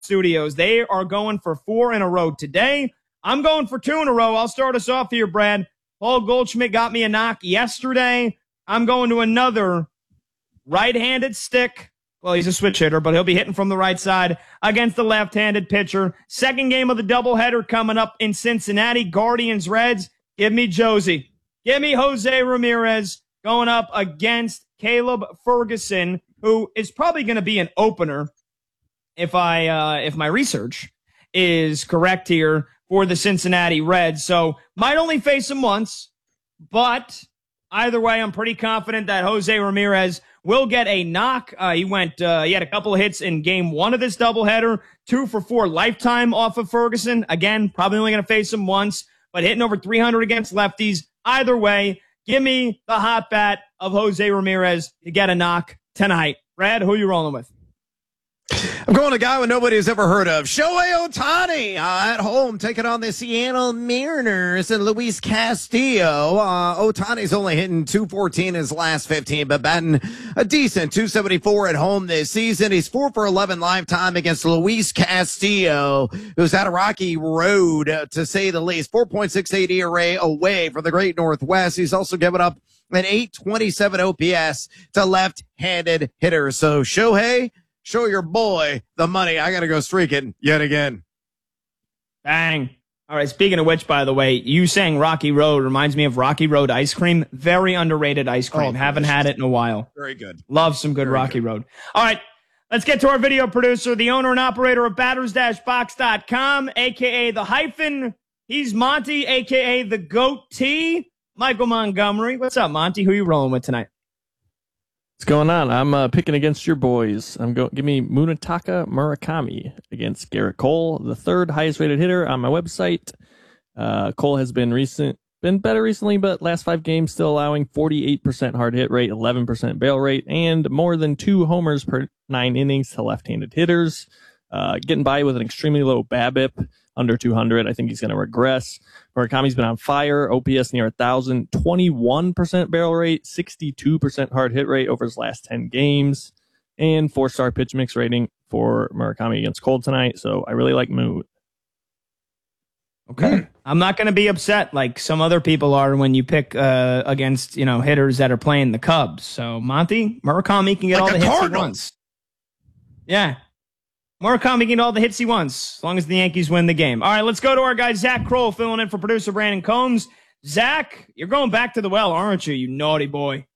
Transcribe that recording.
Studios. They are going for 4 in a row today. I'm going for 2 in a row. I'll start us off here, Brad. Paul Goldschmidt got me a knock yesterday. I'm going to another right-handed stick. Well, he's a switch hitter, but he'll be hitting from the right side against the left-handed pitcher. Second game of the doubleheader coming up in Cincinnati. Guardians, Reds. Give me Josie. Give me Jose Ramirez going up against Caleb Ferguson, who is probably going to be an opener if my research is correct here for the Cincinnati Reds. So might only face him once, but either way, I'm pretty confident that Jose Ramirez will get a knock. He had a couple of hits in game 1 of this doubleheader, 2 for 4 lifetime off of Ferguson. Again, probably only going to face him once, but hitting over 300 against lefties. Either way, give me the hot bat of Jose Ramirez to get a knock tonight. Brad, who are you rolling with? I'm going to a guy nobody has ever heard of. Shohei Ohtani at home taking on the Seattle Mariners and Luis Castillo. Ohtani's only hitting .214 in his last 15, but batting a decent .274 at home this season. He's 4 for 11 lifetime against Luis Castillo, who's had a rocky road, to say the least. 4.68 ERA away from the Great Northwest. He's also given up an .827 OPS to left-handed hitters. So Shohei, show your boy the money. I got to go streaking yet again. Bang. All right, speaking of which, by the way, you saying Rocky Road reminds me of Rocky Road ice cream. Very underrated ice cream. Haven't had it in a while. Very good. Love some good Rocky Road. All right, let's get to our video producer, the owner and operator of batters-box.com, a.k.a. the hyphen. He's Monty, a.k.a. the goatee, Michael Montgomery. What's up, Monty? Who are you rolling with tonight? What's going on? I'm picking against your boys. Give me Munetaka Murakami against Garrett Cole, the 3rd highest rated hitter on my website. Cole has been better recently, but last 5 games still allowing 48% hard hit rate, 11% barrel rate, and more than 2 homers per 9 innings to left-handed hitters. Getting by with an extremely low BABIP, under 200. I think he's going to regress. Murakami's been on fire. OPS near 1,000, 21% barrel rate, 62% hard hit rate over his last 10 games, and 4-star pitch mix rating for Murakami against Cole tonight. So I really like Moot. Okay. I'm not going to be upset like some other people are when you pick against, hitters that are playing the Cubs. So Monty, Murakami can get all the hits he wants. Yeah. Murakami can get all the hits he wants, as long as the Yankees win the game. All right, let's go to our guy, Zach Kroll, filling in for producer Brandon Combs. Zach, you're going back to the well, aren't you, you naughty boy?